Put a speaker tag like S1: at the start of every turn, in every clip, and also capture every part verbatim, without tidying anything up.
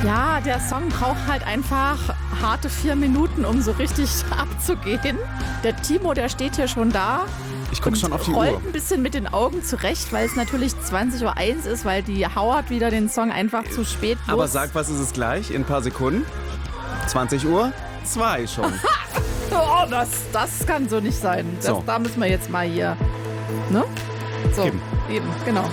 S1: Ja, der Song braucht halt einfach harte vier Minuten, um so richtig abzugehen. Der Timo, der steht hier schon da.
S2: Ich gucke schon auf die
S1: rollt
S2: Uhr.
S1: ein bisschen mit den Augen zurecht, weil es natürlich zwanzig Uhr eins ist, weil die Howard wieder den Song einfach zu spät los.
S2: Aber sag, was ist es gleich in ein paar Sekunden? zwanzig Uhr zwei schon.
S1: Oh, das, das kann so nicht sein. Das,
S2: So.
S1: Da müssen wir jetzt mal hier. Ne? So,
S2: Eben.
S1: eben, genau.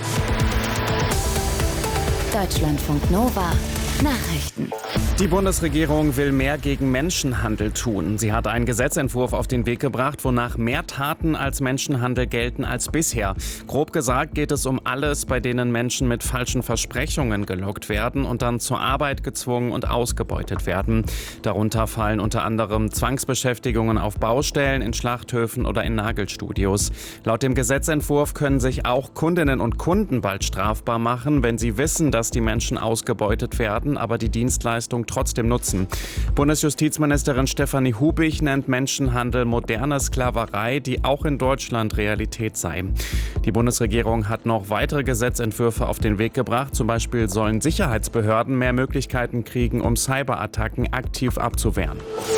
S3: Deutschlandfunk Nova Nachrichten.
S2: Die Bundesregierung will mehr gegen Menschenhandel tun. Sie hat einen Gesetzentwurf auf den Weg gebracht, wonach mehr Taten als Menschenhandel gelten als bisher. Grob gesagt geht es um alles, bei denen Menschen mit falschen Versprechungen gelockt werden und dann zur Arbeit gezwungen und ausgebeutet werden. Darunter fallen unter anderem Zwangsbeschäftigungen auf Baustellen, in Schlachthöfen oder in Nagelstudios. Laut dem Gesetzentwurf können sich auch Kundinnen und Kunden bald strafbar machen, wenn sie wissen, dass die Menschen ausgebeutet werden, aber die Dienstleistung trotzdem nutzen. Bundesjustizministerin Stefanie Hubig nennt Menschenhandel moderne Sklaverei, die auch in Deutschland Realität sei. Die Bundesregierung hat noch weitere Gesetzentwürfe auf den Weg gebracht. Zum Beispiel sollen Sicherheitsbehörden mehr Möglichkeiten kriegen, um Cyberattacken aktiv abzuwehren.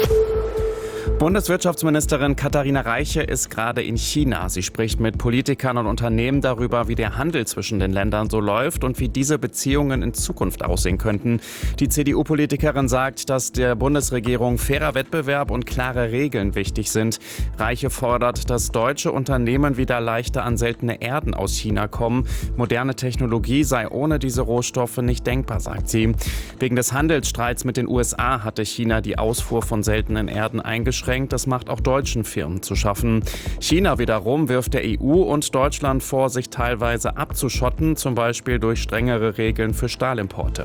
S2: Bundeswirtschaftsministerin Katharina Reiche ist gerade in China. Sie spricht mit Politikern und Unternehmen darüber, wie der Handel zwischen den Ländern so läuft und wie diese Beziehungen in Zukunft aussehen könnten. Die C D U-Politikerin sagt, dass der Bundesregierung fairer Wettbewerb und klare Regeln wichtig sind. Reiche fordert, dass deutsche Unternehmen wieder leichter an seltene Erden aus China kommen. Moderne Technologie sei ohne diese Rohstoffe nicht denkbar, sagt sie. Wegen des Handelsstreits mit den U S A hatte China die Ausfuhr von seltenen Erden eingeschränkt. Das macht auch deutschen Firmen zu schaffen. China wiederum wirft der E U und Deutschland vor, sich teilweise abzuschotten, zum Beispiel durch strengere Regeln für Stahlimporte.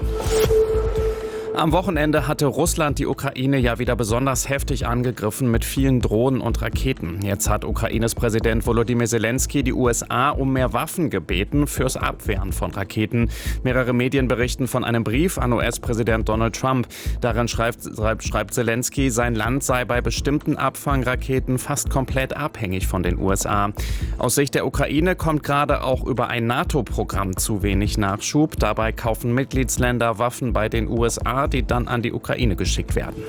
S2: Am Wochenende hatte Russland die Ukraine ja wieder besonders heftig angegriffen mit vielen Drohnen und Raketen. Jetzt hat Ukraines Präsident Volodymyr Zelensky die U S A um mehr Waffen gebeten fürs Abwehren von Raketen. Mehrere Medien berichten von einem Brief an U S-Präsident Donald Trump. Darin schreibt, schreibt Zelensky, sein Land sei bei bestimmten Abfangraketen fast komplett abhängig von den U S A. Aus Sicht der Ukraine kommt gerade auch über ein NATO-Programm zu wenig Nachschub. Dabei kaufen Mitgliedsländer Waffen bei den U S A, die dann an die Ukraine geschickt werden.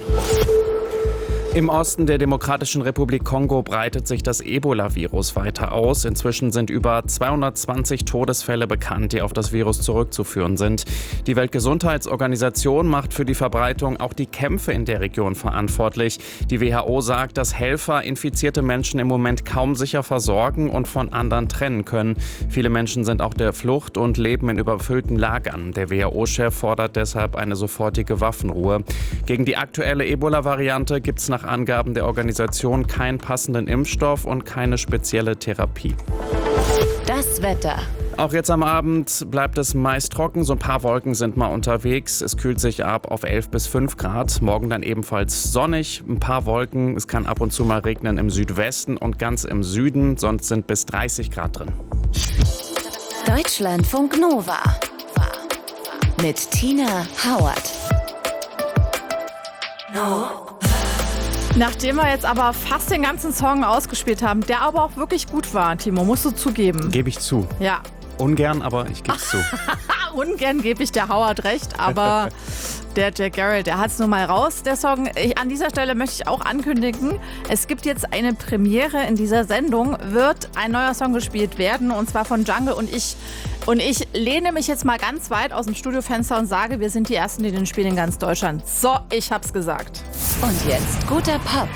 S2: Im Osten der Demokratischen Republik Kongo breitet sich das Ebola-Virus weiter aus. Inzwischen sind über zweihundertzwanzig Todesfälle bekannt, die auf das Virus zurückzuführen sind. Die Weltgesundheitsorganisation macht für die Verbreitung auch die Kämpfe in der Region verantwortlich. Die W H O sagt, dass Helfer infizierte Menschen im Moment kaum sicher versorgen und von anderen trennen können. Viele Menschen sind auf der Flucht und leben in überfüllten Lagern. Der W H O-Chef fordert deshalb eine sofortige Waffenruhe. Gegen die aktuelle Ebola-Variante gibt es nach Angaben der Organisation keinen passenden Impfstoff und keine spezielle Therapie.
S3: Das Wetter.
S2: Auch jetzt am Abend bleibt es meist trocken, so ein paar Wolken sind mal unterwegs. Es kühlt sich ab auf elf bis fünf Grad. Morgen dann ebenfalls sonnig, ein paar Wolken. Es kann ab und zu mal regnen im Südwesten und ganz im Süden, sonst sind bis dreißig Grad drin.
S3: Deutschlandfunk Nova mit Tina Howard.
S1: Nachdem wir jetzt aber fast den ganzen Song ausgespielt haben, der aber auch wirklich gut war, Timo, musst du zugeben.
S2: Gebe ich zu.
S1: Ja.
S2: Ungern, aber ich gebe es zu.
S1: Ungern gebe ich der Howard recht, aber der Jack Garrett, der hat es nun mal raus, der Song. Ich, an dieser Stelle möchte ich auch ankündigen, es gibt jetzt eine Premiere in dieser Sendung, wird ein neuer Song gespielt werden, und zwar von Jungle und ich. Und ich lehne mich jetzt mal ganz weit aus dem Studiofenster und sage, wir sind die Ersten, die den spielen in ganz Deutschland. So, ich hab's gesagt.
S3: Und jetzt guter Pop.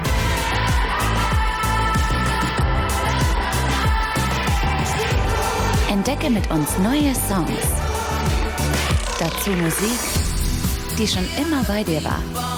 S3: Entdecke mit uns neue Songs. Dazu Musik, die schon immer bei dir war.